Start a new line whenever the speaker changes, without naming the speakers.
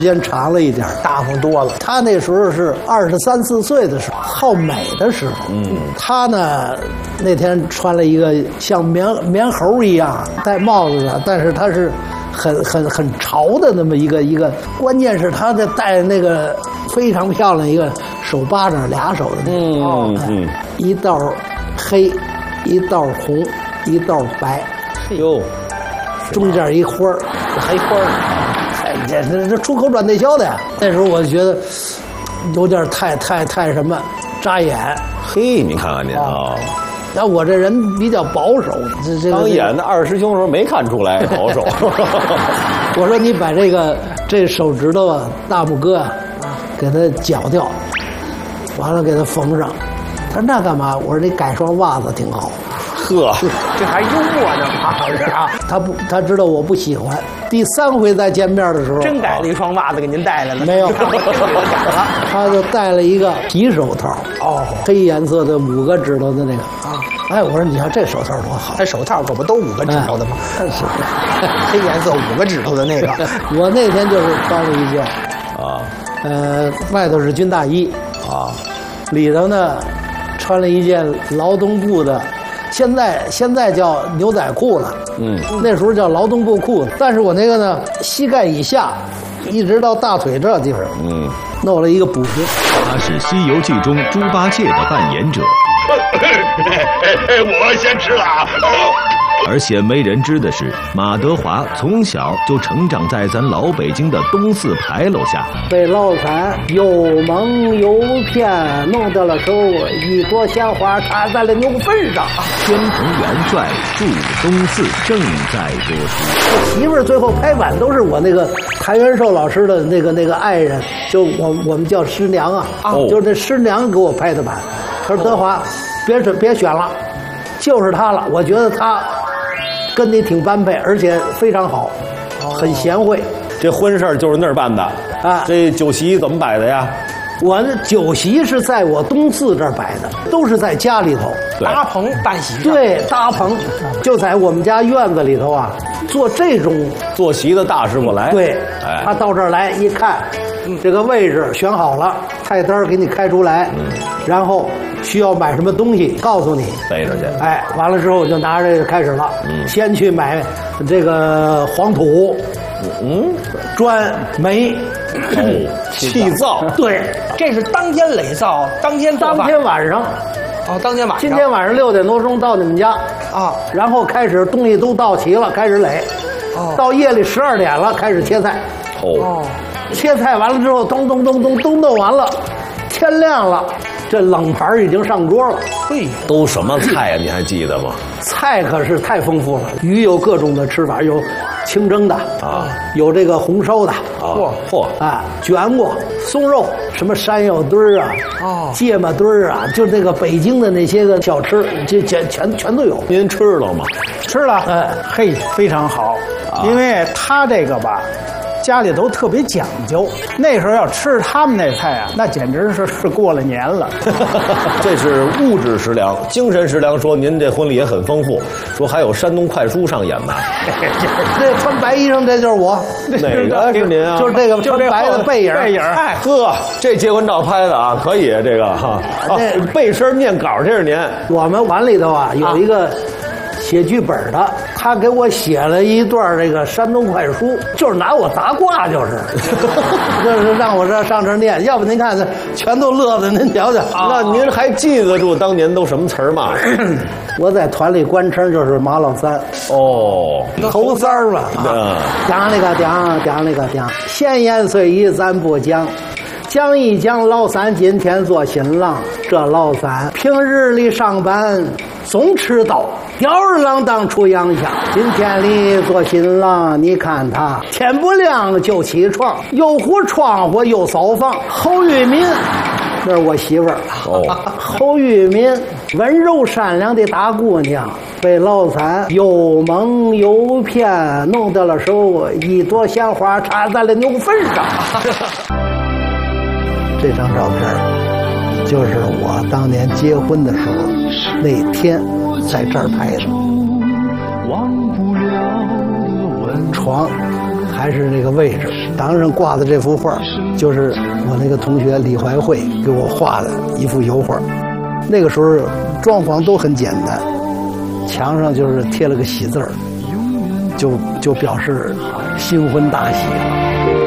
时间长了一点，
大方多了。
他那时候是23、24岁的时候，好美的时候。他呢那天穿了一个像棉猴一样戴帽子的，但是他是很潮的那么一个，关键是他在戴那个非常漂亮一个手巴掌俩手的那个，一道黑，一道红，一道白，
哟，
中间一花儿，还花儿。这出口转内销的呀！那时候我觉得有点太什么扎眼。
嘿，您看看您啊，
那我这人比较保守，这
刚演的二师兄的时候没看出来保守。
我说你把这手指头啊，大拇哥啊，给它绞掉，完了给它缝上。他说那干嘛？我说你改双袜子挺好。
呵，
这还幽默呢嘛，好是啊。
他知道我不喜欢。第3回再见面的时候，
真改了一双袜子给您带来了？
没有，
改了。
他就戴了一个皮手套，黑颜色的5个指头的那个啊。哎，我说你看这手套多好，
这手套可不都5个指头的吗？
是，
黑颜色5个指头的那个。
我那天就是穿了一件
啊，
外头是军大衣
啊，
里头呢穿了一件劳动部的。现在叫牛仔裤了，那时候叫劳动部裤子。但是我那个呢，膝盖以下，一直到大腿这地方，弄了一个补丁。
他是《西游记》中猪八戒的扮演者。
我先吃了。
而鲜为人知的是，马德华从小就成长在咱老北京的东四牌楼下，
被老三又蒙又骗，弄到了手，一朵鲜花插在了牛粪上。
天蓬元帅驻东四正在播出。
我媳妇儿最后拍板都是我那个谭元寿老师的那个爱人，就我们叫师娘啊，就是那师娘给我拍的板。他说德华，别选了，就是他了。我觉得他跟你挺般配，而且非常好，很贤惠。
这婚事就是那儿办的
啊。
这酒席怎么摆的呀？
我的酒席是在我东四这儿摆的，都是在家里头
搭棚办喜事。
对，搭棚就在我们家院子里头啊，做这种
坐席的大师傅来。
对，他到这儿来一看，这个位置选好了，菜单给你开出来，然后需要买什么东西，告诉你
背着去。
哎，完了之后我就拿着这个开始了，先去买这个黄土，砖煤。
气灶。
对，
这是当天垒灶，当天
晚上。
当天晚上。
今天晚上6点多钟到你们家啊，然后开始东西都到齐了，开始垒。到夜里12点了，开始切菜。切菜完了之后，咚弄完了，天亮了，这冷盘已经上桌了。
嘿，都什么菜呀？你还记得吗？
菜可是太丰富了，鱼有各种的吃法，有清蒸的啊，有这个红烧的卷过松肉，什么山药墩儿啊，芥末墩儿啊，就这个北京的那些个小吃，这全都有。
您吃了吗？
吃了，嘿，非常好，因为他这个吧。家里头特别讲究，那时候要吃他们那菜啊，那简直是过了年了。
这是物质食粮，精神食粮。说您这婚礼也很丰富，说还有山东快书上演呢。
这穿白衣裳，这就是我。
哪个是您啊？
就是这个穿白的背影。
哎呵，这结婚照拍的啊，可以这个哈。背身念稿，这是您。
我们馆里头啊有一个写剧本的，他给我写了一段这个山东快书，就是拿我砸挂，就是让我这上这念，要不您看全都乐的，您瞧瞧。
那您还记得住当年都什么词儿吗？
我在团里官称就是马老三头三儿吧。讲那个，闲言碎语咱不讲。讲一讲老三今天做新郎，这老三平日里上班总迟到，吊儿郎当出洋相。今天里做新郎，你看他天不亮就起床，又糊窗户又扫房。侯玉民，这是我媳妇儿。侯玉民温柔善良的大姑娘，被老三又蒙又骗，弄到了手，一朵鲜花插在了牛粪上。这张照片就是我当年结婚的时候那天在这儿拍的，床还是这个位置， 当上挂的这幅画，就是我那个同学李怀慧给我画的一幅油画。那个时候装潢都很简单，墙上就是贴了个喜字儿，就表示新婚大喜了。